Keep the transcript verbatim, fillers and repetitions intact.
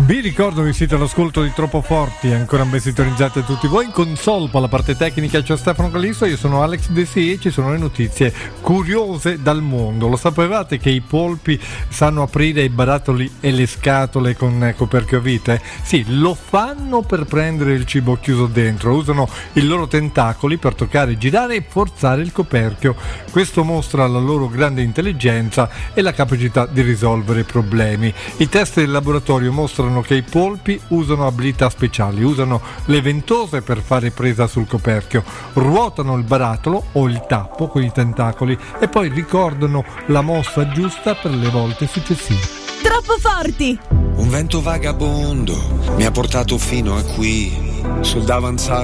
Vi ricordo che siete all'ascolto di Troppo Forti, ancora ben sintonizzati a tutti voi. In console per la parte tecnica c'è Stefano Calisto, io sono Alex De Sì e ci sono le notizie curiose dal mondo. Lo sapevate che i polpi sanno aprire i barattoli e le scatole con coperchio a vite? Sì, lo fanno per prendere il cibo chiuso dentro, usano i loro tentacoli per toccare, girare e forzare il coperchio. Questo mostra la loro grande intelligenza e la capacità di risolvere problemi. I test del laboratorio mostrano che i polpi usano abilità speciali, usano le ventose per fare presa sul coperchio, ruotano il barattolo o il tappo con i tentacoli e poi ricordano la mossa giusta per le volte successive. Troppo Forti! Un vento vagabondo mi ha portato fino a qui, sul davanzale